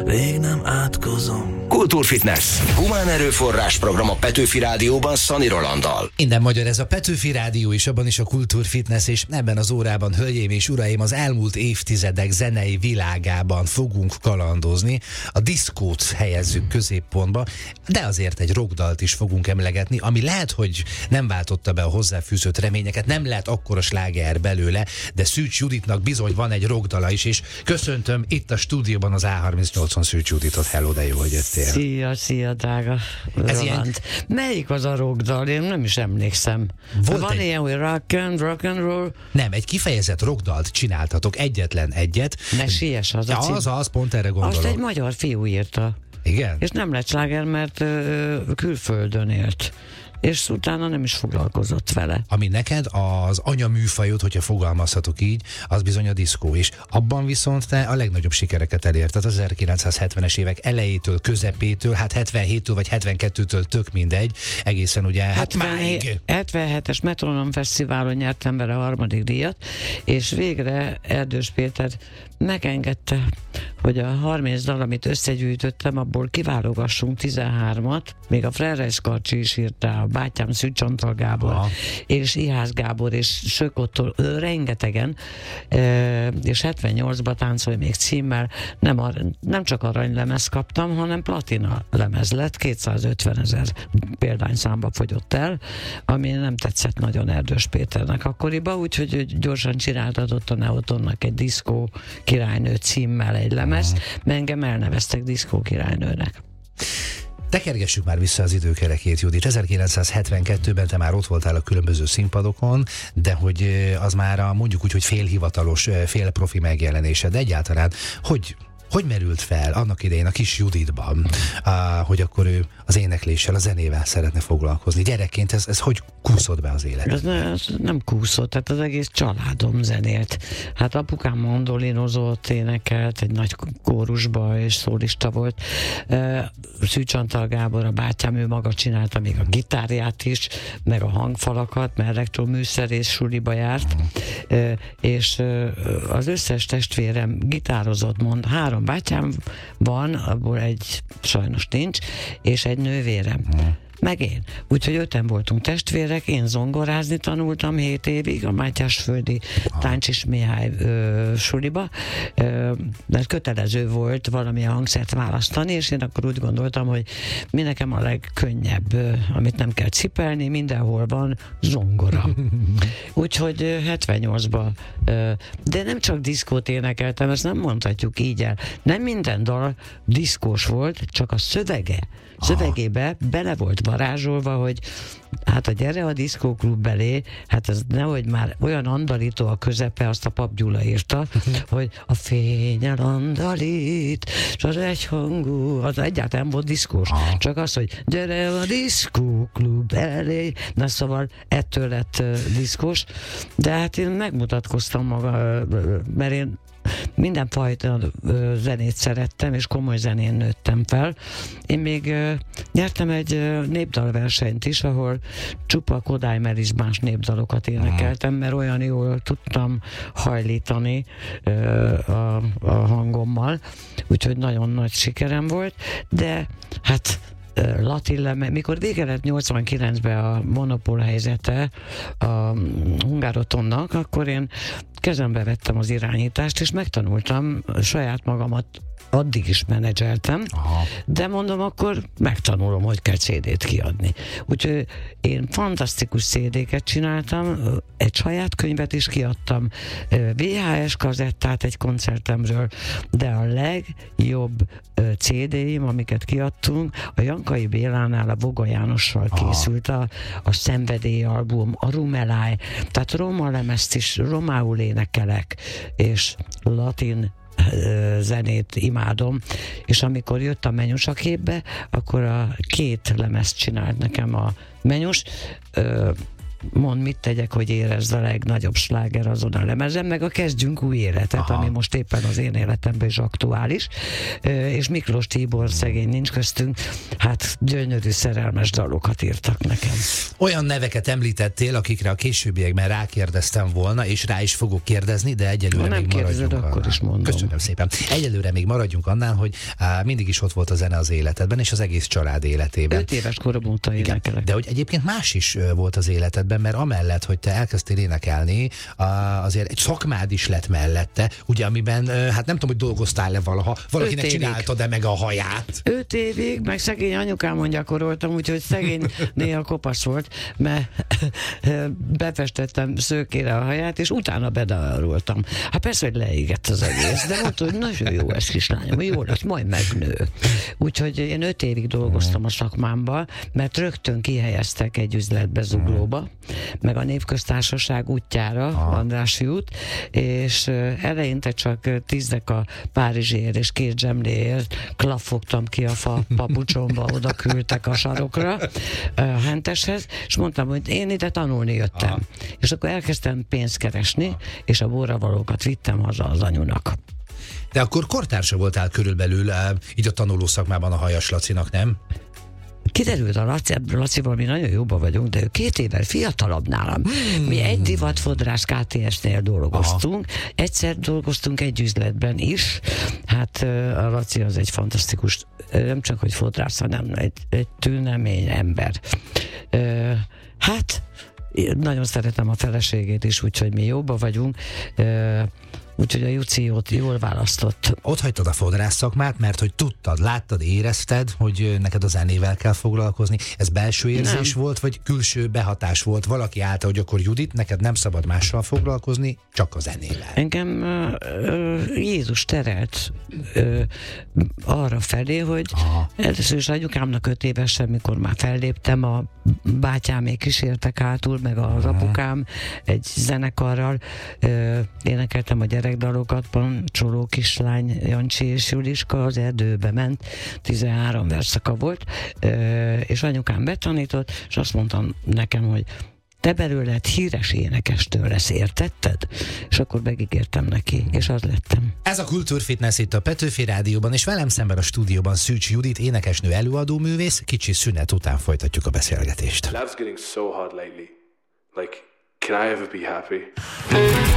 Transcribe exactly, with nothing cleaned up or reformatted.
még nem átkozom. Kultúrfitness. Humán erőforrás program a Petőfi Rádióban Szani Rolanddal. Minden magyar, ez a Petőfi Rádió, és abban is a Kultúrfitness, és ebben az órában, hölgyeim és uraim, az elmúlt évtizedek zenei világában fogunk kalandozni. A diszkót helyezzük középpontba, de azért egy rockdalt is fogunk emlegetni, ami lehet, hogy nem váltotta be a hozzáfűzött reményeket, nem lehet akkora sláger belőle, de Szűcs Juditnak bizony van egy rockdala is, és köszöntöm itt a stúdióban az á harmincnyolcon Szűcs Juditot. Hello, de jó, hogy jöttél. Szia, szia, drága Roland. Ilyen... Melyik az a rockdal? Én nem is emlékszem. Volt van egy... ilyen, hogy rock and, rock and roll? Nem, egy kifejezett rockdalt csináltatok, egyetlen egyet. Messies az a ja, cím. az, az, pont erre gondolom. Azt egy magyar fiú írta. Igen? És nem lett sláger, mert ö, külföldön élt. És utána nem is foglalkozott vele. Ami neked az anyaműfajod, hogyha fogalmazhatok így, az bizony a diszkó, és abban viszont te a legnagyobb sikereket elérted az ezerkilencszázhetvenes évek elejétől, közepétől, hát hetvenhéttől vagy hetvenkettőtől, tök mindegy, egészen ugye, hát máig. hetvenhetes Metronom Fesztiválon nyertem vele a harmadik díjat, és végre Erdős Péter megengedte, hogy a harminc dal, amit összegyűjtöttem, abból kiválogassunk tizenhármat, még a Frerres Karcsi is írta, a bátyám Szűcs Antal Gábor, aha, és Ihász Gábor, és Sökottól, rengetegen, e, és hetvennyolcban Táncolj még címmel nem, a, nem csak aranylemez kaptam, hanem platina lemez lett, kétszázötvenezer példányszámba fogyott el, ami nem tetszett nagyon Erdős Péternek akkoriban, úgyhogy gyorsan csináltatott a Neotonnak egy diszkó királynő címmel egy lemez, mert engem elneveztek diszkó királynőnek. Tekergessük már vissza az időkerekét, Judit. ezerkilencszázhetvenkettőben te már ott voltál a különböző színpadokon, de hogy az már a, mondjuk úgy, hogy félhivatalos, félprofi megjelenésed. De egyáltalán, hogy Hogy merült fel annak idején a kis Juditban, uh, hogy akkor ő az énekléssel, a zenével szeretne foglalkozni? Gyerekként ez, ez hogy kúszott be az életbe? Ez, ne, ez nem kúszott, tehát az egész családom zenélt. Hát apukám mandolinozott, énekelt, egy nagy kórusba és szólista volt. Uh, Szűcs Antal Gábor, a bátyám, ő maga csinálta még a gitárját is, meg a hangfalakat, mert elektroműszerész suliba járt, uh, és uh, az összes testvérem gitározott, mond, három bátyám van, abból egy sajnos nincs, és egy nővérem. Hmm. Meg én. Úgyhogy öten voltunk testvérek, én zongorázni tanultam hét évig a Mátyásföldi Táncsis Mihály ö, suliba, ö, mert kötelező volt valamilyen hangszert választani, és én akkor úgy gondoltam, hogy mi nekem a legkönnyebb, ö, amit nem kell cipelni, mindenhol van zongora. Úgyhogy hetvennyolcban, ö, de nem csak diszkót énekeltem, ezt nem mondhatjuk így el. Nem minden dal diszkós volt, csak a szövege. Szövegébe bele volt varázsolva, hogy hát a gyere a diszkóklub belé, hát ez nehogy már olyan andalító a közepe, azt a Pap Gyula írta, hogy a fényel andalít, és az egyhangú, az egyáltalán volt diszkós. Csak az, hogy gyere a diszkóklub elé, na szóval ettől lett uh, diszkós, de hát én megmutatkoztam maga, uh, mert én mindenfajta uh, zenét szerettem, és komoly zenén nőttem fel. Én még uh, nyertem egy uh, népdalversenyt is, ahol csupa Kodály Melismás népdalokat énekeltem, mert olyan jól tudtam hajlítani uh, a, a hangommal, úgyhogy nagyon nagy sikerem volt, de hát latin lemez, mikor vége lett nyolcvankilencben a monopól helyzete a Hungárotonnak, akkor én kezembe vettem az irányítást, és megtanultam saját magamat, addig is menedzseltem, aha, de mondom, akkor megtanulom, hogy kell cé dét kiadni. Úgyhogy én fantasztikus cé déket csináltam, egy saját könyvet is kiadtam, vé há es kazettát egy koncertemről, de a legjobb cé déim, amiket kiadtunk, a Jankai Bélánál a Voga Jánossal készült a, a Szenvedély album, a Rumeláj, tehát roma lemezt is, romául énekelek, és latin zenét imádom, és amikor jött a Menyus a képbe, akkor a két lemezt csinált nekem a Menyus, mond, mit tegyek, hogy érezd a legnagyobb sláger azon a lemezen, meg a Kezdjünk új életet, aha, ami most éppen az én életemben is aktuális, és Miklós Tibor, szegény nincs köztünk, hát gyönyörű szerelmes dalokat írtak nekem. Olyan neveket említettél, akikre a későbbiekben rákérdeztem volna, és rá is fogok kérdezni, de egyelőre nem még maradjunk akkor annál. Is mondom. Köszönöm szépen. Egyelőre még maradjunk annál, hogy á, mindig is ott volt a zene az életedben, és az egész család életében. Öt éves korom óta énekelek. De hogy egyébként más is volt az életedben, mert amellett, hogy te elkezdtél énekelni, azért egy szakmád is lett mellette, ugye, amiben, hát nem tudom, hogy dolgoztál-e valaha, valakinek csináltad-e meg a haját? Öt évig, meg szegény anyukámon gyakoroltam, úgyhogy szegény néha kopasz volt, mert befestettem szőkére a haját, és utána bedaloltam. Hát persze, hogy leégett az egész, de mondta, hogy nagyon jó ez, kislányom, jó lesz, majd megnő. Úgyhogy én öt évig dolgoztam a szakmámban, mert rögtön kihelyeztek egy üzletbe Zuglóba, meg a Névköztársaság útjára, Andrássy út, és eleinte csak tíznek a Párizséért és két zsemléért klafogtam ki a fa papucsomba, oda küldtek a sarokra, a Henteshez, és mondtam, hogy én ide tanulni jöttem. Aha. És akkor elkezdtem pénzt keresni, aha, és a borravalókat vittem haza az anyunak. De akkor kortársa voltál körülbelül így a tanuló szakmában a Hajas Lacinak, nem? Kiderült a Laci, Lacival mi nagyon jóban vagyunk, de ő két évvel fiatalabb nálam. Hmm. Mi egy divatfodrász ká té es-nél dolgoztunk, aha, egyszer dolgoztunk egy üzletben is, hát a Laci az egy fantasztikus, nem csak hogy fodrász, hanem egy, egy tűnemény ember. Hát nagyon szeretem a feleségét is, úgyhogy mi jóban vagyunk. Úgyhogy a Juciót jól választott. Ott hagytad a fodrász szakmát, mert hogy tudtad, láttad, érezted, hogy neked a zenével kell foglalkozni. Ez belső érzés nem volt, vagy külső behatás volt? Valaki állta, hogy akkor Judit, neked nem szabad mással foglalkozni, csak a zenével. Engem uh, uh, Jézus terelt uh, arra felé, hogy aha, először is anyukámnak öt évesen, mikor már felléptem, a bátyámék kísértek hátul, meg az aha, apukám egy zenekarral uh, énekeltem a gyerekdalokat, Csoló kislány, Jancsi és Juliska az erdőbe ment, tizenhárom verszaka volt, és anyukám betanított, és azt mondtam nekem, hogy te belőled híres énekestől lesz, értetted? És akkor megígértem neki, és az lettem. Ez a Kultúrfitness itt a Petőfi Rádióban, és velem szemben a stúdióban Szűcs Judit, énekesnő, előadó művész. Kicsi szünet után folytatjuk a beszélgetést. Love's getting so hard lately. Like, can I ever be happy?